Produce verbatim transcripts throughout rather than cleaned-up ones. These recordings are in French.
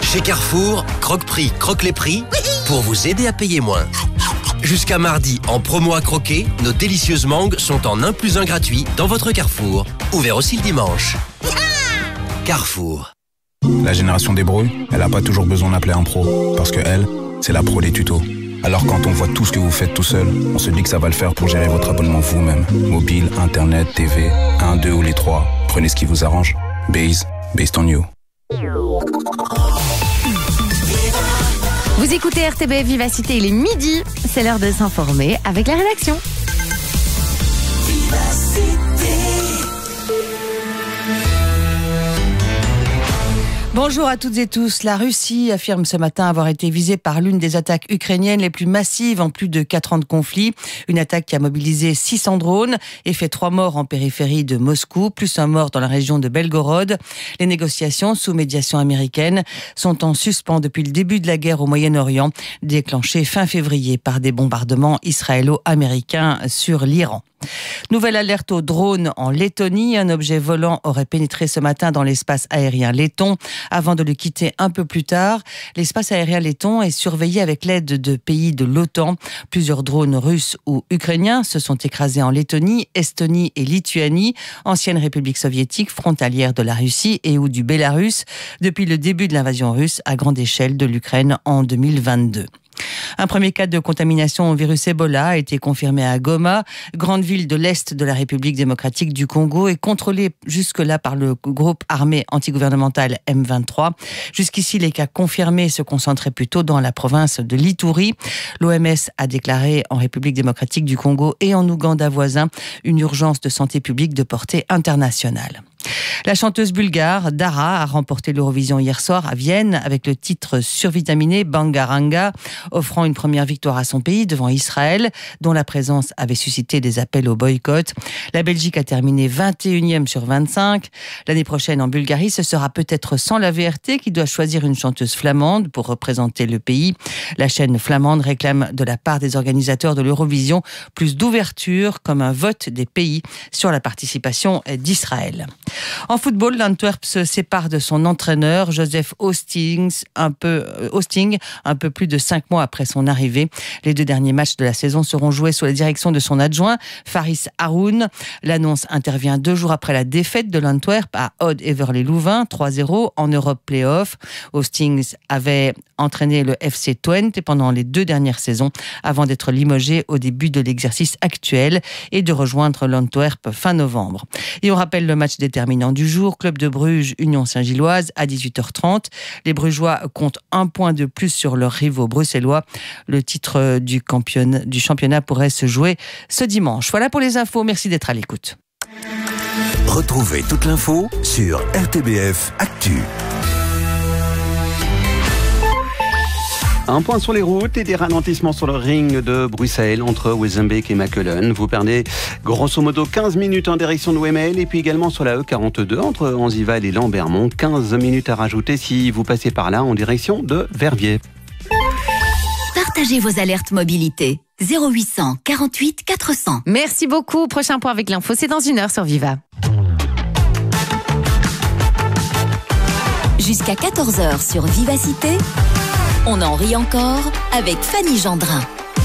Chez Carrefour, Croque-Prix, croque les prix pour vous aider à payer moins. Jusqu'à mardi, en promo à croquer, nos délicieuses mangues sont en un plus un gratuit dans votre Carrefour. Ouvert aussi le dimanche. Carrefour. La génération des bros, elle n'a pas toujours besoin d'appeler un pro. Parce que elle, c'est la pro des tutos. Alors quand on voit tout ce que vous faites tout seul, on se dit que ça va le faire pour gérer votre abonnement vous-même. Mobile, internet, T V, un, deux ou les trois. Prenez ce qui vous arrange. Base, based on you. Vous écoutez R T B F Vivacité, il est midi. C'est l'heure de s'informer avec la rédaction. Bonjour à toutes et tous. La Russie affirme ce matin avoir été visée par l'une des attaques ukrainiennes les plus massives en plus de quatre ans de conflit. Une attaque qui a mobilisé six cents drones et fait trois morts en périphérie de Moscou, plus un mort dans la région de Belgorod. Les négociations sous médiation américaine sont en suspens depuis le début de la guerre au Moyen-Orient, déclenchée fin février par des bombardements israélo-américains sur l'Iran. Nouvelle alerte aux drones en Lettonie. Un objet volant aurait pénétré ce matin dans l'espace aérien letton avant de le quitter un peu plus tard. L'espace aérien letton est surveillé avec l'aide de pays de l'OTAN. Plusieurs drones russes ou ukrainiens se sont écrasés en Lettonie, Estonie et Lituanie, anciennes républiques soviétiques frontalières de la Russie et ou du Bélarus, depuis le début de l'invasion russe à grande échelle de l'Ukraine en deux mille vingt-deux. Un premier cas de contamination au virus Ebola a été confirmé à Goma, grande ville de l'Est de la République démocratique du Congo et contrôlée jusque-là par le groupe armé antigouvernemental M vingt-trois. Jusqu'ici, les cas confirmés se concentraient plutôt dans la province de l'Ituri. L'O M S a déclaré en République démocratique du Congo et en Ouganda voisin une urgence de santé publique de portée internationale. La chanteuse bulgare Dara a remporté l'Eurovision hier soir à Vienne avec le titre survitaminé Bangaranga, offrant une première victoire à son pays devant Israël, dont la présence avait suscité des appels au boycott. La Belgique a terminé vingt et unième sur vingt-cinq. L'année prochaine en Bulgarie, ce sera peut-être sans la V R T qui doit choisir une chanteuse flamande pour représenter le pays. La chaîne flamande réclame de la part des organisateurs de l'Eurovision plus d'ouverture, comme un vote des pays sur la participation d'Israël. En football, l'Antwerp se sépare de son entraîneur, Joseph Hostings, un peu, Hosting, un peu plus de cinq mois après son arrivée. Les deux derniers matchs de la saison seront joués sous la direction de son adjoint, Faris Haroun. L'annonce intervient deux jours après la défaite de l'Antwerp à Odd Everley-Louvain, trois zéro en Europe Play-Off. Hostings avait entraîné le F C Twente pendant les deux dernières saisons avant d'être limogé au début de l'exercice actuel et de rejoindre l'Antwerp fin novembre. Et on rappelle le match déterminant du jour, Club de Bruges, Union Saint-Gilloise à dix-huit heures trente. Les Brugeois comptent un point de plus sur leurs rivaux bruxellois. Le titre du championnat, du championnat pourrait se jouer ce dimanche. Voilà pour les infos, merci d'être à l'écoute. Retrouvez toute l'info sur R T B F Actu. Un point sur les routes et des ralentissements sur le ring de Bruxelles entre Wezenbeek et Mechelen. Vous perdez grosso modo quinze minutes en direction de Wemel et puis également sur la E quarante-deux entre Anzival et Lambermont. quinze minutes à rajouter si vous passez par là en direction de Verviers. Partagez vos alertes mobilité. zéro huit cent quarante-huit quatre cents. Merci beaucoup. Prochain point avec l'info, c'est dans une heure sur Viva. Jusqu'à quatorze heures sur Vivacité, on en rit encore avec Fanny Gendrin.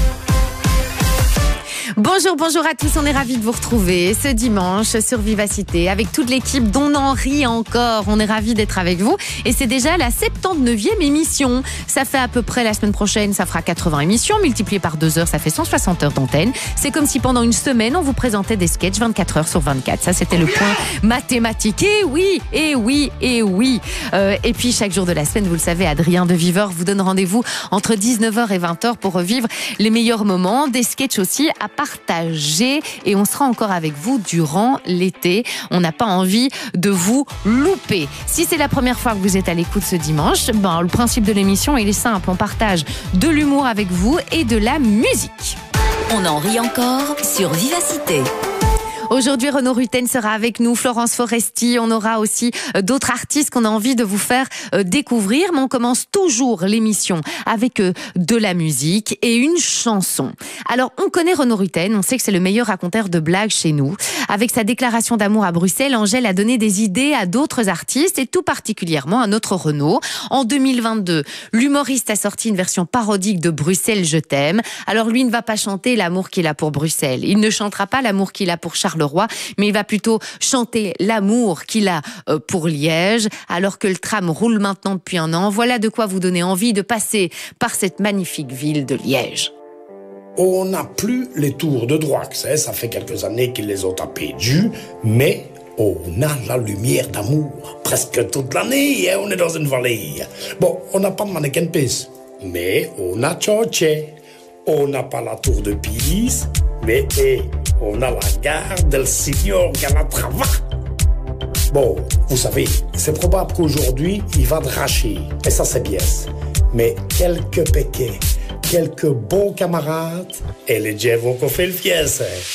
Bonjour, bonjour à tous, on est ravis de vous retrouver ce dimanche sur Vivacité avec toute l'équipe d'On en rit encore. On est ravis d'être avec vous et c'est déjà la soixante-dix-neuvième émission. Ça fait à peu près la semaine prochaine, ça fera quatre-vingts émissions, multiplié par deux heures, ça fait cent soixante heures d'antenne. C'est comme si pendant une semaine, on vous présentait des sketchs vingt-quatre heures sur vingt-quatre. Ça, c'était le point mathématique. Et oui, et oui, et oui. Euh, et puis, chaque jour de la semaine, vous le savez, Adrien de Viveur vous donne rendez-vous entre dix-neuf heures et vingt heures pour revivre les meilleurs moments, des sketchs aussi à partager et on sera encore avec vous durant l'été. On n'a pas envie de vous louper. Si c'est la première fois que vous êtes à l'écoute ce dimanche, ben, le principe de l'émission, il est simple. On partage de l'humour avec vous et de la musique. On en rit encore sur Vivacité. Aujourd'hui, Renaud Rutten sera avec nous, Florence Foresti. On aura aussi d'autres artistes qu'on a envie de vous faire découvrir. Mais on commence toujours l'émission avec de la musique et une chanson. Alors, on connaît Renaud Rutten. On sait que c'est le meilleur raconteur de blagues chez nous. Avec sa déclaration d'amour à Bruxelles, Angèle a donné des idées à d'autres artistes et tout particulièrement à notre Renaud. En deux mille vingt-deux, l'humoriste a sorti une version parodique de Bruxelles, je t'aime. Alors, lui ne va pas chanter l'amour qu'il a pour Bruxelles. Il ne chantera pas l'amour qu'il a pour Charleroi, mais il va plutôt chanter l'amour qu'il a pour Liège, alors que le tram roule maintenant depuis un an. Voilà de quoi vous donner envie de passer par cette magnifique ville de Liège. On n'a plus les tours de Droix, ça fait quelques années qu'ils les ont tapés du, mais on a la lumière d'amour, presque toute l'année, on est dans une vallée. Bon, on n'a pas de mannequin pisse, mais on a Tchotche. On n'a pas la tour de Pise, mais hey, on a la gare del Signor Calatrava. Bon, vous savez, c'est probable qu'aujourd'hui, il va dracher, et ça c'est bien. Mais quelques péquets, quelques bons camarades, et les dieux vont qu'on fait le fies.